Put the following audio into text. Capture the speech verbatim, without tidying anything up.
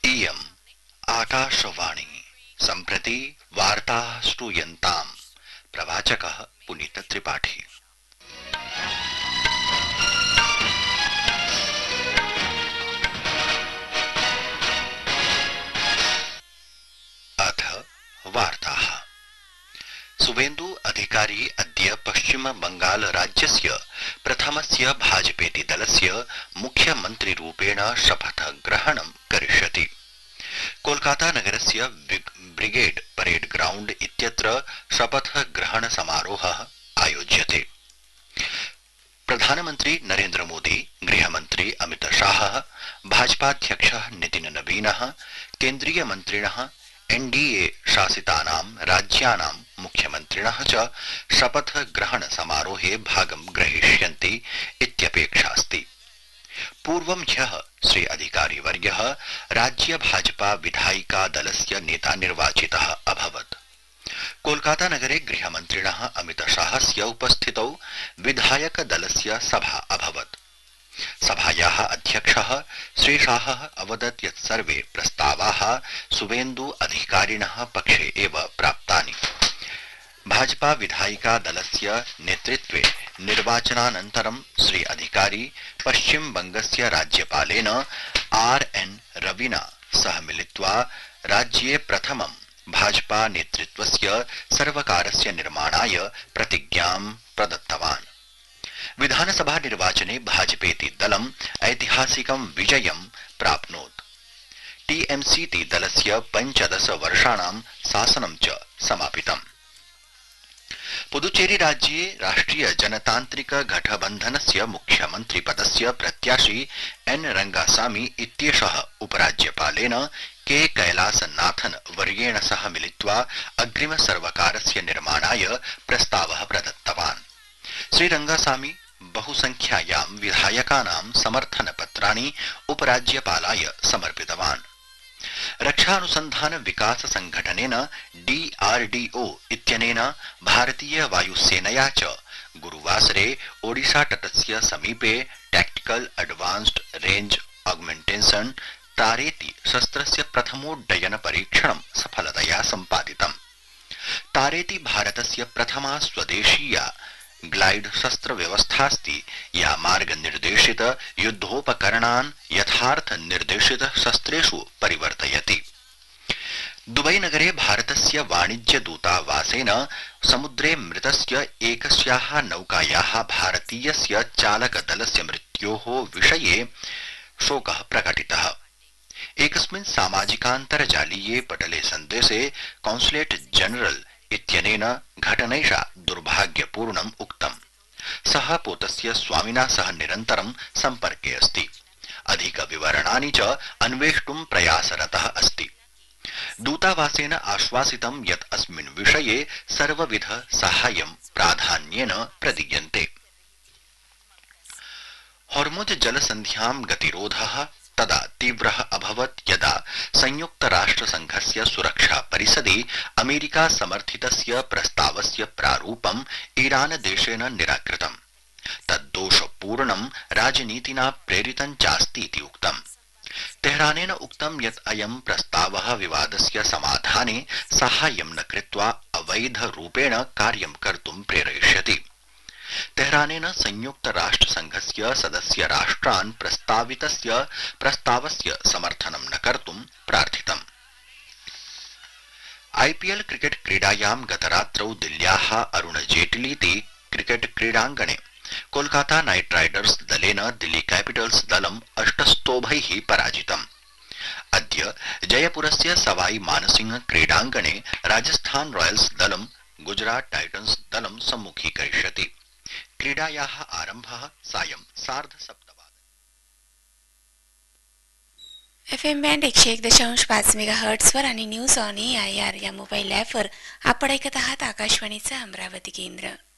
इयम् आकाशवाणी सम्प्रति वार्ताः श्रूयन्ताम्। प्रवाचकः पुनीत त्रिपाठी। अथ वार्ताः। सुवेन्दु अधिकारी अद्य पश्चिम बंगाल राज्यस्य प्रथमस्य भाजपेति दलस्य मुख्यमन्त्रिरूपेण शपथग्रहणं करिष्यति। कोलकाता नगरस्य ब्रिगेड परेड ग्राउंड इत्यत्र शपथग्रहण समारोहः आयोज्यते। प्रधानमन्त्री नरेन्द्र मोदी, गृहमन्त्री अमित शाहः, भाजपाध्यक्षः नितिन नवीनः, केन्द्रीय मन्त्रिणः, एनडीए शासितानां राज्यानां मुख्यमन्त्रिणः च शपथग्रहण समारोहे भागं ग्रहीष्यन्ति इत्यपेक्षास्ति। पूर्वं ह्यः श्री अधिकारी वर्यः राज्य भाजपा विधायिका दलस्य नेता निर्वाचितः अभवत्। कोलकाता नगरे गृहमन्त्रिणः अमित शाहस्य उपस्थितौ विधायक दलस्य सभा अभवत्। सभायाः अध्यक्षः श्री शाहः अवदत् यत् सर्वे प्रस्तावाः सुवेन्दु अधिकारिणः पक्षे एव प्राप्तानि। भाजपा विधायिका दलस्य नेतृत्वे निर्वाचनानन्तरं श्री अधिकारी पश्चिम बंगस्य राज्यपालेन आर एन रविना सह मिलित्वा राज्ये प्रथमं भाजपा नेतृत्वस्य सर्वकारस्य निर्माणाय प्रतिज्ञां प्रदत्तवान्। विधानसभा निर्वाचने भाजपेति दलम् ऐतिहासिकं विजयं प्राप्नोत्। टीएमसीति दलस्य पञ्चदश वर्षाणां शासनं च समापितम्। पुदुचेरी राज्ये राष्ट्रिय जनतांत्रिक गठबन्धनस्य मुख्यमन्त्री पदस्य प्रत्याशी एन रंगासामी इत्येषः उपराज्यपालेन के कैलासनाथन वर्येण सह मिलित्वा अग्रिम सर्वकारस्य निर्माणाय प्रस्तावः प्रदत्तवान्। श्री रंगासामी बहुसंख्यायां विधायकानां समर्थनपत्राणि उपराज्यपालाय समर्पितवान्। रक्षानुसंधान विकास संघटनेन डीआरडीओ इत्यनेन भारतीय वायुसेनया च गुरुवासरे ओडिशा तटस्य समीपे टैक्टिकल एडवांस्ड रेंज ऑगमेंटेशन तारेति शस्त्रस्य प्रथमोड्डयन परीक्षणं सफलतया सम्पादितम्। तारेति भारतस्य प्रथमा स्वदेशीया ग्लाइड शस्त्र व्यवस्थास्ति या मार्ग निर्देशित युद्धोपकरणान् यथार्थ निर्देशित शस्त्रेषु परिवर्तयति। दुबई नगरे भारतस्य वाणिज्य दूतावासेन समुद्रे मृतस्य एकस्याः नौकायाः भारतीयस्य चालक दलस्य मृत्योः विषये शोकः प्रकटितः। एकस्मिन् सामाजिकान्तर्जालीये पटले सन्देशे कॉन्सुलेट जनरल इत्यनेन घटनैषा दुर्भाग्यपूर्णम् उक्तम्। सः पोतस्य स्वामिना सह निरन्तरं सम्पर्के अस्ति। अधिक विवरणानि च अन्वेष्टुं प्रयासरतः अस्ति। दूतावासेन आश्वासितं यत् अस्मिन् विषये सर्वविध साहाय्यं प्राधान्येन प्रदीयन्ते। हॉर्मुज जलसन्ध्यां गतिरोधः तदा तीव्रः अभवत् यदा संयुक्त राष्ट्र संघस्य सुरक्षा परिषदि अमेरिका समर्थितस्य प्रस्तावस्य प्रारूपम् ईरान देशेन निराकृतम्। तद्दोषपूर्णं राजनीतिना प्रेरितं चास्ति इति उक्तम्। तेहरानेन उक्तं यत् अयं प्रस्तावः विवादस्य समाधाने साहाय्यं न कृत्वा अवैधरूपेण कार्यं कर्तुं प्रेरयिष्यति। तेहरानेन संयुक्त राष्ट्र संघस्य सदस्य राष्ट्रान् प्रस्तावितस्य प्रस्तावस्य समर्थनं न कर्तुं प्रार्थितम्। आईपीएल क्रिकेट क्रीडायां गतरात्रौ दिल्ल्याः अरुण जेटलीति क्रिकेट क्रीडाङ्गणे कोलकाता नाइट राइडर्स दलेन दिल्ली कैपिटल्स दलम् अष्टस्तोभैः पराजितम्। अद्य जयपुरस्य सवाई मानसिंह क्रीडाङ्गणे राजस्थान रॉयल्स दलं गुजरात टाइटन्स दलं सम्मुखीकरिष्यति। क्रीडायाः आरम्भः सायं सार्ध सप्तवादने। एफएम बँड एकशे एक दशांश पाच मेगा हर्ट्सवर आणि news on A I R या मोबाईल ॲपवर आपण ऐकत आहात आकाशवाणीचं अमरावती केंद्र।